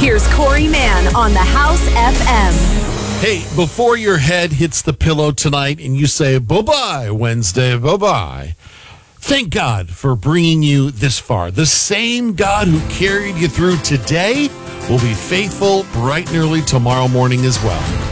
Here's Corey Mann on the House FM. Hey, before your head hits the pillow tonight and you say, bye-bye, Wednesday, bye-bye, thank God for bringing you this far. The same God who carried you through today will be faithful bright and early tomorrow morning as well.